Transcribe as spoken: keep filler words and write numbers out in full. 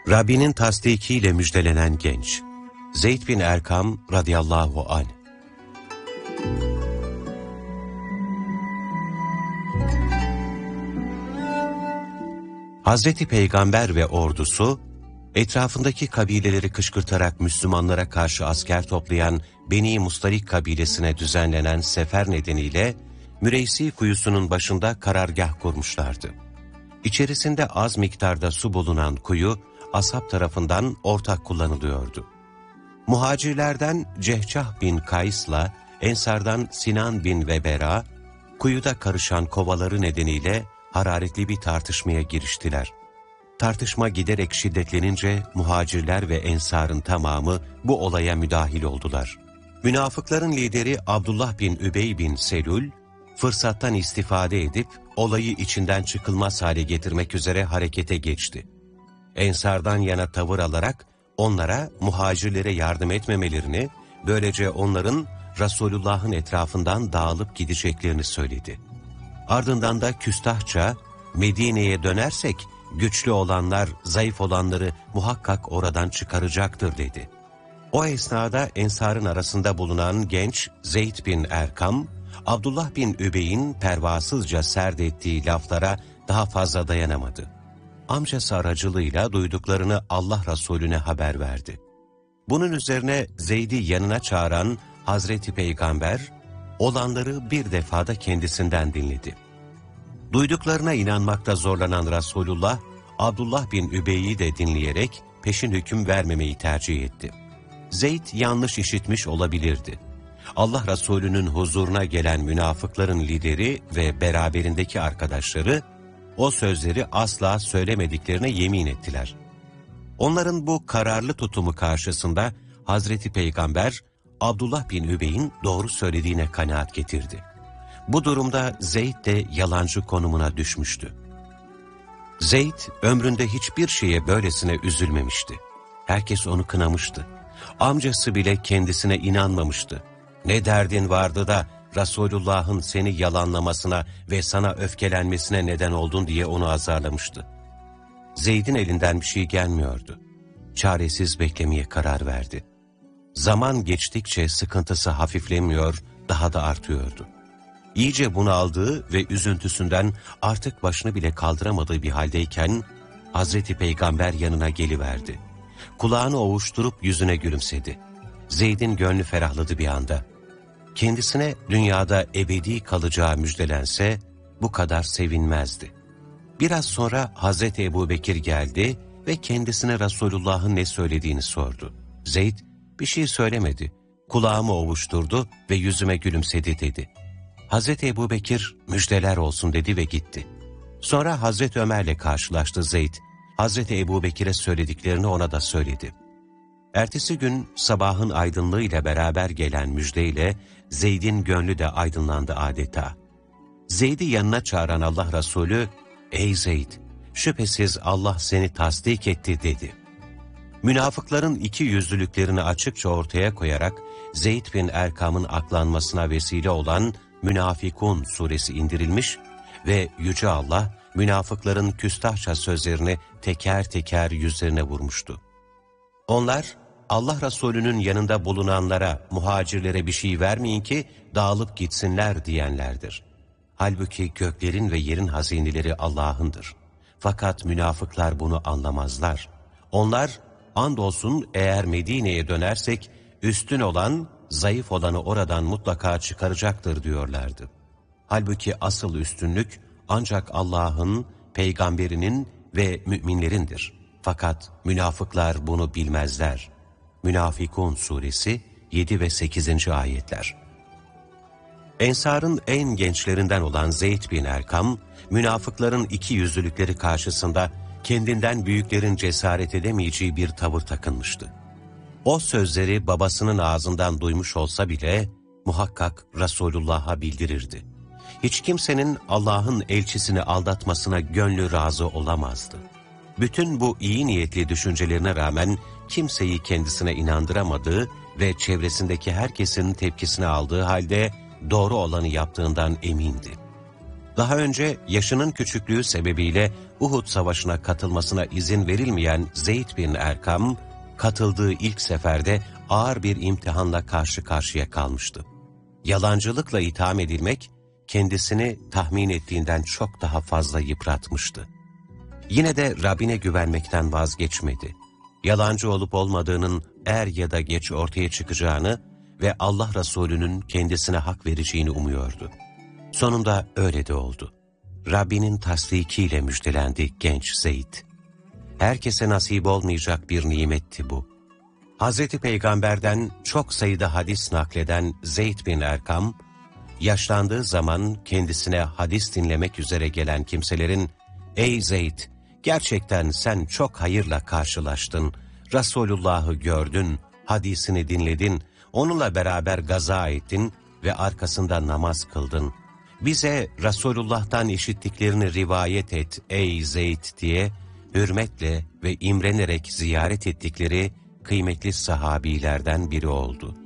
Rabbinin tasdikiyle müjdelenen genç. Zeyd bin Erkam radıyallahu anh. Hazreti Peygamber ve ordusu, etrafındaki kabileleri kışkırtarak Müslümanlara karşı asker toplayan Beni Mustalik kabilesine düzenlenen sefer nedeniyle Müreysi kuyusunun başında karargah kurmuşlardı. İçerisinde az miktarda su bulunan kuyu, ashab tarafından ortak kullanılıyordu. Muhacirlerden Cehcah bin Kays'la Ensardan Sinan bin Vebera, kuyuda karışan kovaları nedeniyle hararetli bir tartışmaya giriştiler. Tartışma giderek şiddetlenince muhacirler ve ensarın tamamı bu olaya müdahil oldular. Münafıkların lideri Abdullah bin Übey bin Selül, fırsattan istifade edip olayı içinden çıkılmaz hale getirmek üzere harekete geçti. Ensardan yana tavır alarak onlara muhacirlere yardım etmemelerini, böylece onların Resulullah'ın etrafından dağılıp gideceklerini söyledi. Ardından da küstahça, Medine'ye dönersek güçlü olanlar zayıf olanları muhakkak oradan çıkaracaktır dedi. O esnada ensarın arasında bulunan genç Zeyd bin Erkam, Abdullah bin Übey'in pervasızca serdettiği laflara daha fazla dayanamadı. Amcası aracılığıyla duyduklarını Allah Resulüne haber verdi. Bunun üzerine Zeyd'i yanına çağıran Hazreti Peygamber, olanları bir defada kendisinden dinledi. Duyduklarına inanmakta zorlanan Resulullah, Abdullah bin Übey'i de dinleyerek peşin hüküm vermemeyi tercih etti. Zeyd yanlış işitmiş olabilirdi. Allah Resulü'nün huzuruna gelen münafıkların lideri ve beraberindeki arkadaşları, o sözleri asla söylemediklerine yemin ettiler. Onların bu kararlı tutumu karşısında Hazreti Peygamber, Abdullah bin Übey'in doğru söylediğine kanaat getirdi. Bu durumda Zeyd de yalancı konumuna düşmüştü. Zeyd ömründe hiçbir şeye böylesine üzülmemişti. Herkes onu kınamıştı. Amcası bile kendisine inanmamıştı. Ne derdin vardı da Resulullah'ın seni yalanlamasına ve sana öfkelenmesine neden oldun diye onu azarlamıştı. Zeyd'in elinden bir şey gelmiyordu. Çaresiz beklemeye karar verdi. Zaman geçtikçe sıkıntısı hafiflemiyor, daha da artıyordu. İyice bunaldığı ve üzüntüsünden artık başını bile kaldıramadığı bir haldeyken Hazreti Peygamber yanına geliverdi. Kulağını ovuşturup yüzüne gülümsedi. Zeyd'in gönlü ferahladı bir anda. Kendisine dünyada ebedi kalacağı müjdelense bu kadar sevinmezdi. Biraz sonra Hazreti Ebubekir geldi ve kendisine Resulullah'ın ne söylediğini sordu. Zeyd bir şey söylemedi, kulağımı ovuşturdu ve yüzüme gülümsedi dedi. Hazreti Ebubekir müjdeler olsun dedi ve gitti. Sonra Hazreti Ömer'le karşılaştı Zeyd. Hazreti Ebubekir'e söylediklerini ona da söyledi. Ertesi gün sabahın aydınlığıyla beraber gelen müjdeyle Zeyd'in gönlü de aydınlandı adeta. Zeyd'i yanına çağıran Allah Resulü, "Ey Zeyd, şüphesiz Allah seni tasdik etti." dedi. Münafıkların iki yüzlülüklerini açıkça ortaya koyarak Zeyd bin Erkam'ın aklanmasına vesile olan Münafikun suresi indirilmiş ve Yüce Allah münafıkların küstahça sözlerini teker teker yüzlerine vurmuştu. Onlar, Allah Resulü'nün yanında bulunanlara, muhacirlere bir şey vermeyin ki dağılıp gitsinler diyenlerdir. Halbuki göklerin ve yerin hazineleri Allah'ındır. Fakat münafıklar bunu anlamazlar. Onlar, andolsun eğer Medine'ye dönersek, üstün olan, zayıf olanı oradan mutlaka çıkaracaktır diyorlardı. Halbuki asıl üstünlük ancak Allah'ın, peygamberinin ve müminlerindir. Fakat münafıklar bunu bilmezler. Münafikun suresi yedi ve sekizinci ayetler. Ensar'ın en gençlerinden olan Zeyd bin Erkam, münafıkların iki yüzlülükleri karşısında kendinden büyüklerin cesaret edemeyeceği bir tavır takınmıştı. O sözleri babasının ağzından duymuş olsa bile muhakkak Resulullah'a bildirirdi. Hiç kimsenin Allah'ın elçisini aldatmasına gönlü razı olamazdı. Bütün bu iyi niyetli düşüncelerine rağmen kimseyi kendisine inandıramadığı ve çevresindeki herkesin tepkisini aldığı halde doğru olanı yaptığından emindi. Daha önce yaşının küçüklüğü sebebiyle Uhud Savaşı'na katılmasına izin verilmeyen Zeyd bin Erkam, katıldığı ilk seferde ağır bir imtihanla karşı karşıya kalmıştı. Yalancılıkla itham edilmek, kendisini tahmin ettiğinden çok daha fazla yıpratmıştı. Yine de Rabbine güvenmekten vazgeçmedi. Yalancı olup olmadığının er ya da geç ortaya çıkacağını ve Allah Resulü'nün kendisine hak vereceğini umuyordu. Sonunda öyle de oldu. Rabbinin tasdikiyle müjdelendi genç Zeyd. Herkese nasip olmayacak bir nimetti bu. Hazreti Peygamber'den çok sayıda hadis nakleden Zeyd bin Erkam, yaşlandığı zaman kendisine hadis dinlemek üzere gelen kimselerin, "Ey Zeyd, gerçekten sen çok hayırla karşılaştın, Resulullah'ı gördün, hadisini dinledin, onunla beraber gaza ettin ve arkasında namaz kıldın. Bize Resulullah'tan işittiklerini rivayet et ey Zeyd" diye hürmetle ve imrenerek ziyaret ettikleri kıymetli sahabilerden biri oldu.